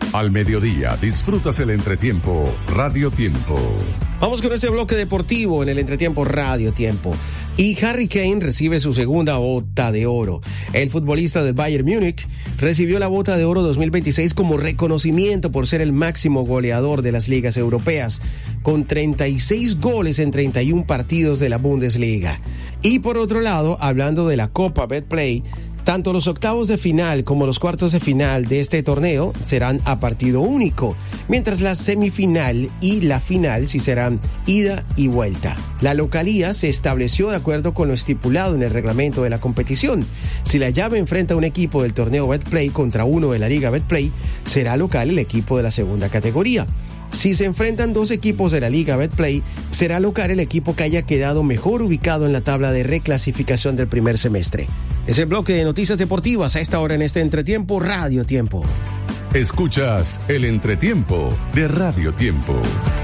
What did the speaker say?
Al mediodía disfrutas el entretiempo Radio Tiempo. Vamos con este bloque deportivo en el entretiempo Radio Tiempo. Y Harry Kane recibe su segunda bota de oro. El futbolista del Bayern Múnich recibió la bota de oro 2026 como reconocimiento por ser el máximo goleador de las ligas europeas, con 36 goles en 31 partidos de la Bundesliga. Y por otro lado, hablando de la Copa Betplay, tanto los octavos de final como los cuartos de final de este torneo serán a partido único, mientras la semifinal y la final sí serán ida y vuelta. La localía se estableció de acuerdo con lo estipulado en el reglamento de la competición. Si la llave enfrenta a un equipo del torneo Betplay contra uno de la Liga Betplay, será local el equipo de la segunda categoría. Si se enfrentan dos equipos de la Liga Betplay, será local el equipo que haya quedado mejor ubicado en la tabla de reclasificación del primer semestre. Es el bloque de noticias deportivas a esta hora en este entretiempo Radio Tiempo. Escuchas el entretiempo de Radio Tiempo.